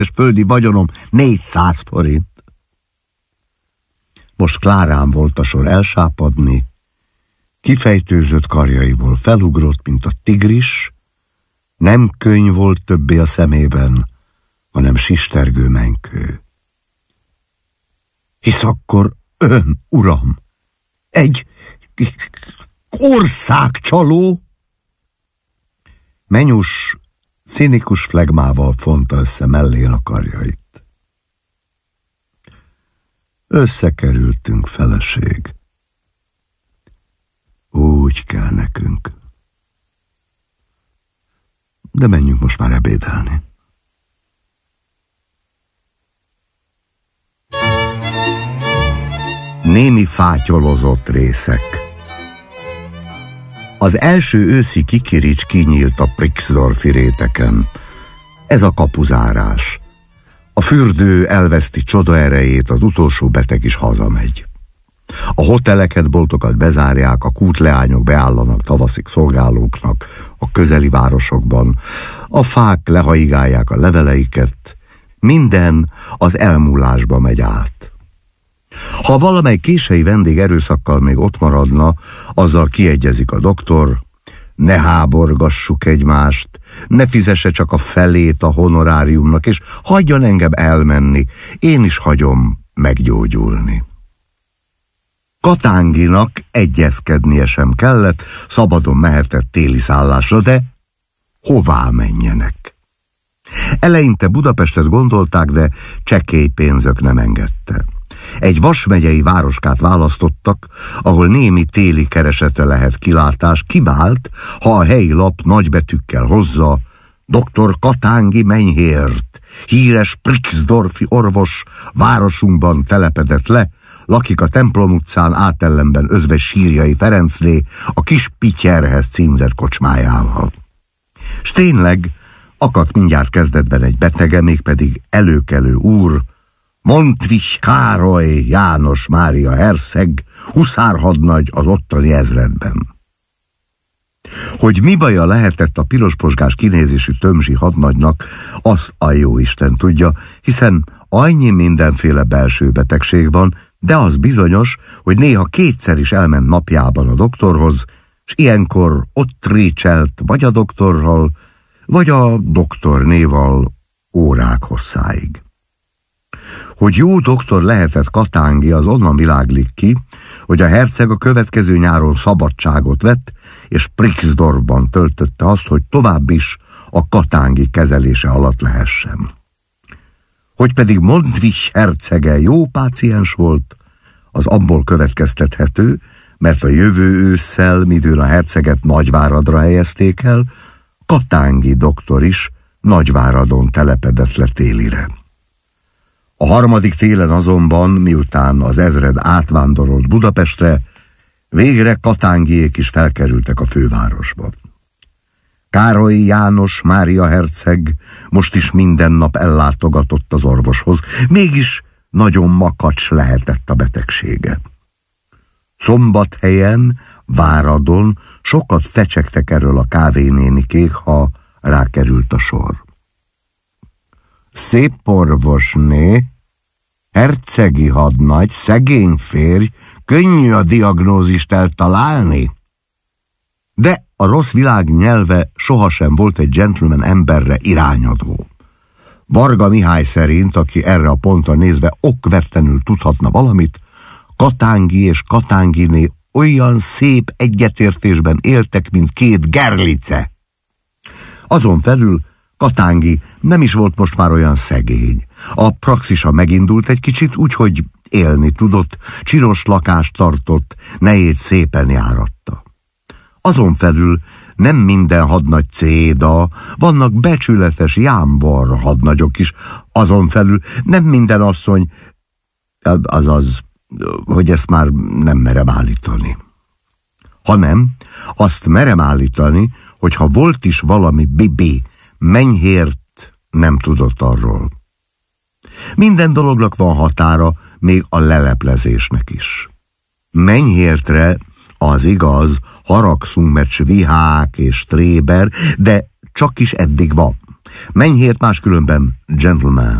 és földi vagyonom 400 forint. Most Klárán volt a sor elsápadni, kifejtőzött karjaiból felugrott, mint a tigris, nem könyv volt többé a szemében, hanem sistergő menykő. Hisz akkor ön, uram, egy országcsaló? Menyus cinikus flegmával fonta össze mellén a karjait. Összekerültünk, feleség. Úgy kell nekünk. De menjünk most már ebédelni. Némi fátyolozott részek. Az első őszi kikirics kinyílt a Brixdorfi réteken. Ez a kapuzárás. A fürdő elveszti csoda erejét, az utolsó beteg is hazamegy. A hoteleket, boltokat bezárják, a kútleányok beállanak tavaszig szolgálóknak a közeli városokban, a fák lehaigálják a leveleiket, minden az elmúlásba megy át. Ha valamely kései vendég erőszakkal még ott maradna, azzal kiegyezik a doktor, ne háborgassuk egymást, ne fizesse csak a felét a honoráriumnak, és hagyjon engem elmenni, én is hagyom meggyógyulni. Katánginak egyezkednie sem kellett, szabadon mehetett téli szállásra, de hová menjenek? Eleinte Budapestet gondolták, de csekély pénzök nem engedte. Egy vasmegyei városkát választottak, ahol némi téli keresete lehet kilátás, kivált, ha a helyi lap nagybetűkkel hozza: Dr. Katángi Menyhért, híres Brixdorfi orvos, városunkban telepedett le, lakik a Templom utcán átellenben özvegy Sírjai Ferencné a Kis Pityerhez címzett kocsmájával. S tényleg akadt mindjárt kezdetben egy betege, mégpedig előkelő úr, Montvich Károly János Mária herceg, huszárhadnagy az ottani ezredben. Hogy mi baja lehetett a pirosposgás kinézésű tömzsi hadnagynak, azt a jóisten tudja, hiszen annyi mindenféle belső betegség van, de az bizonyos, hogy néha kétszer is elment napjában a doktorhoz, s ilyenkor ott récselt vagy a doktorral, vagy a doktornéval órák hosszáig. Hogy jó doktor lehetett Katángi, az onnan világlik ki, hogy a herceg a következő nyáron szabadságot vett, és Brixdorfban töltötte azt, hogy tovább is a Katángi kezelése alatt lehessen. Hogy pedig Montvich hercege jó páciens volt, az abból következtethető, mert a jövő ősszel, midőn a herceget Nagyváradra helyezték el, Katángi doktor is Nagyváradon telepedett le télire. A harmadik télen azonban, miután az ezred átvándorolt Budapestre, végre Katángiék is felkerültek a fővárosba. Károly János Mária herceg most is minden nap ellátogatott az orvoshoz, mégis nagyon makacs lehetett a betegsége. Szombathelyen, Váradon sokat fecsegtek erről a kávénénikék, ha rákerült a sor. Szép orvosné, hercegi hadnagy, szegény férj, könnyű a diagnózist eltalálni. De a rossz világ nyelve sohasem volt egy gentleman emberre irányadó. Varga Mihály szerint, aki erre a pontra nézve okvetlenül tudhatna valamit, Katángi és Katánginé olyan szép egyetértésben éltek, mint két gerlice. Azon felül Katángi nem is volt most már olyan szegény. A praxisa megindult egy kicsit, úgyhogy élni tudott, csinos lakást tartott, nejét szépen járatta. Azon felül nem minden hadnagy céda, vannak becsületes jámbar hadnagyok is, azon felül nem minden asszony, azaz, hogy ezt már nem merem állítani. Hanem azt merem állítani, hogy ha volt is valami bibi, Menyhért nem tudott arról. Minden dolognak van határa, még a leleplezésnek is. Menyhértre az igaz, haragszunk, mert svihák és tréber, de csak is eddig van. Menyhért máskülönben gentleman.